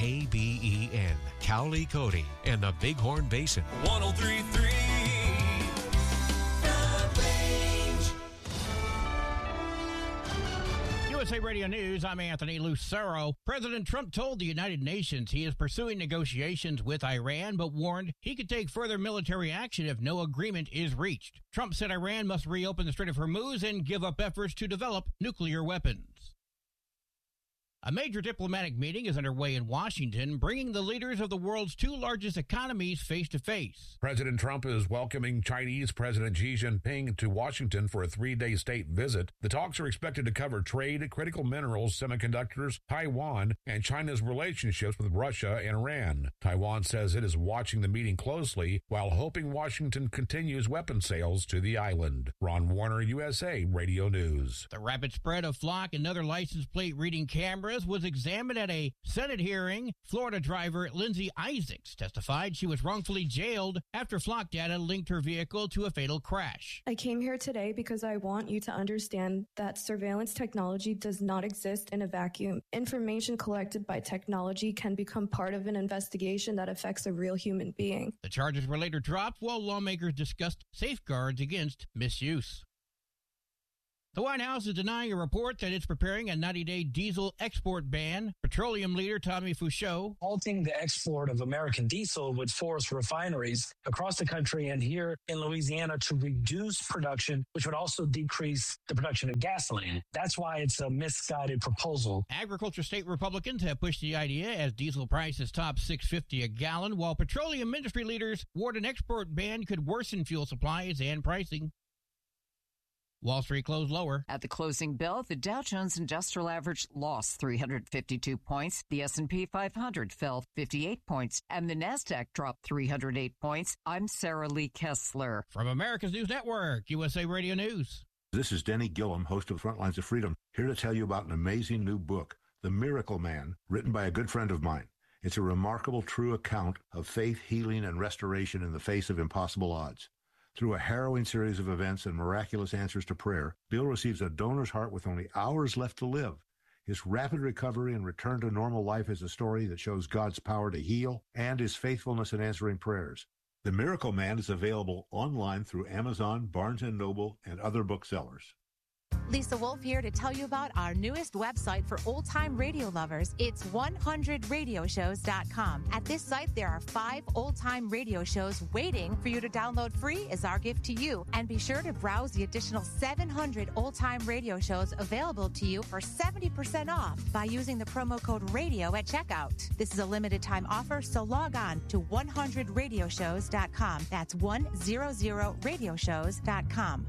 KBEN, Cowley Cody, and the Bighorn Basin. 103.3 USA Radio News, I'm Anthony Lucero. President Trump told the United Nations he is pursuing negotiations with Iran, but warned he could take further military action if no agreement is reached. Trump said Iran must reopen the Strait of Hormuz and give up efforts to develop nuclear weapons. A major diplomatic meeting is underway in Washington, bringing the leaders of the world's two largest economies face to face. President Trump is welcoming Chinese President Xi Jinping to Washington for a 3-day state visit. The talks are expected to cover trade, critical minerals, semiconductors, Taiwan, and China's relationships with Russia and Iran. Taiwan says it is watching the meeting closely while hoping Washington continues weapon sales to the island. Ron Warner, USA Radio News. The rapid spread of flock and other license plate reading cameras was examined at a Senate hearing. Florida driver Lindsay Isaacs testified she was wrongfully jailed after flock data linked her vehicle to a fatal crash. I came here today because I want you to understand that surveillance technology does not exist in a vacuum. Information collected by technology can become part of an investigation that affects a real human being. The charges were later dropped while lawmakers discussed safeguards against misuse. The White House is denying a report that it's preparing a 90-day diesel export ban. Petroleum leader Tommy Fouchot. Halting the export of American diesel would force refineries across the country and here in Louisiana to reduce production, which would also decrease the production of gasoline. That's why it's a misguided proposal. Agriculture state Republicans have pushed the idea as diesel prices top $6.50 a gallon, while petroleum industry leaders warn an export ban could worsen fuel supplies and pricing. Wall Street closed lower. At the closing bell, the Dow Jones Industrial Average lost 352 points. The S&P 500 fell 58 points, and the Nasdaq dropped 308 points. I'm Sarah Lee Kessler. From America's News Network, USA Radio News. This is Denny Gillum, host of Frontlines of Freedom, here to tell you about an amazing new book, The Miracle Man, written by a good friend of mine. It's a remarkable, true account of faith, healing, and restoration in the face of impossible odds. Through a harrowing series of events and miraculous answers to prayer, Bill receives a donor's heart with only hours left to live. His rapid recovery and return to normal life is a story that shows God's power to heal and his faithfulness in answering prayers. The Miracle Man is available online through Amazon, Barnes & Noble, and other booksellers. Lisa Wolf here to tell you about our newest website for old-time radio lovers. It's 100radioshows.com. At this site, there are 5 old-time radio shows waiting for you to download free as our gift to you. And be sure to browse the additional 700 old-time radio shows available to you for 70% off by using the promo code RADIO at checkout. This is a limited-time offer, so log on to 100radioshows.com. That's 100radioshows.com.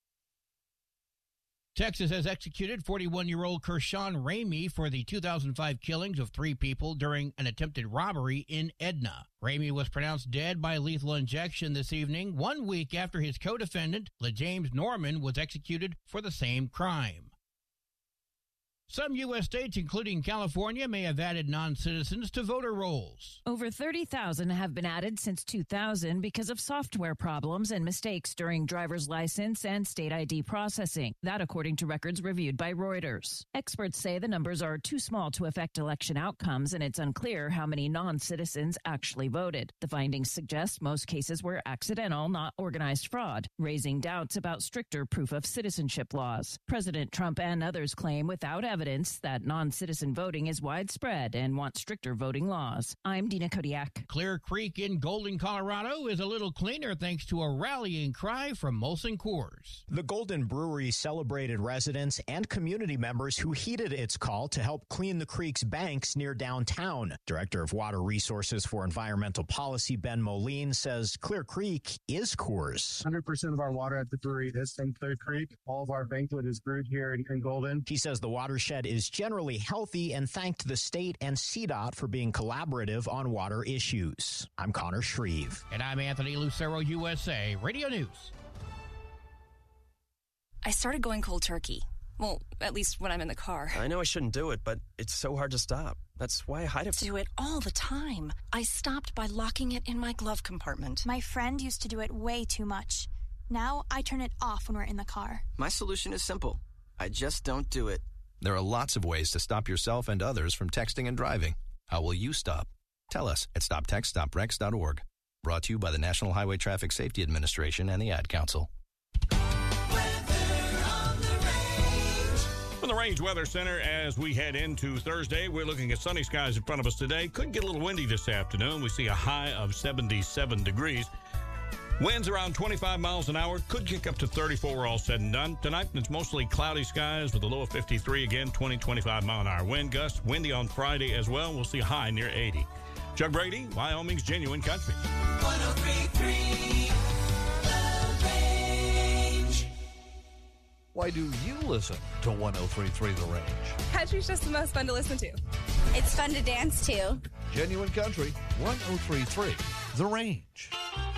Texas has executed 41-year-old Kershawn Ramey for the 2005 killings of 3 people during an attempted robbery in Edna. Ramey was pronounced dead by lethal injection this evening, 1 week after his co-defendant, LeJames Norman, was executed for the same crime. Some U.S. states, including California, may have added non-citizens to voter rolls. Over 30,000 have been added since 2000 because of software problems and mistakes during driver's license and state ID processing. That according to records reviewed by Reuters. Experts say the numbers are too small to affect election outcomes, and it's unclear how many non-citizens actually voted. The findings suggest most cases were accidental, not organized fraud, raising doubts about stricter proof of citizenship laws. President Trump and others claim without evidence that non-citizen voting is widespread and want stricter voting laws. I'm Dina Kodiak. Clear Creek in Golden, Colorado is a little cleaner thanks to a rallying cry from Molson Coors. The Golden Brewery celebrated residents and community members who heeded its call to help clean the creek's banks near downtown. Director of Water Resources for Environmental Policy, Ben Moline, says Clear Creek is Coors. 100% of our water at the brewery is from Clear Creek. All of our banquet is brewed here in Golden. He says the watershed is generally healthy and thanked the state and CDOT for being collaborative on water issues. I'm Connor Shreve. And I'm Anthony Lucero, USA Radio News. I started going cold turkey. Well, at least when I'm in the car. I know I shouldn't do it, but it's so hard to stop. That's why I hide it. Do it all the time. I stopped by locking it in my glove compartment. My friend used to do it way too much. Now I turn it off when we're in the car. My solution is simple. I just don't do it. There are lots of ways to stop yourself and others from texting and driving. How will you stop? Tell us at stoptextsstopwrecks.org. Brought to you by the National Highway Traffic Safety Administration and the Ad Council. From the Range Weather Center, as we head into Thursday, we're looking at sunny skies in front of us today. Could get a little windy this afternoon. We see a high of 77 degrees. Winds around 25 miles an hour. Could kick up to 34 all said and done. Tonight, it's mostly cloudy skies with a low of 53. Again, 20, 25 mile an hour wind gusts. Windy on Friday as well. We'll see a high near 80. Chuck Brady, Wyoming's Genuine Country. 103.3 The Range. Why do you listen to 103.3 The Range? Country's just the most fun to listen to. It's fun to dance to. Genuine Country, 103.3 The Range.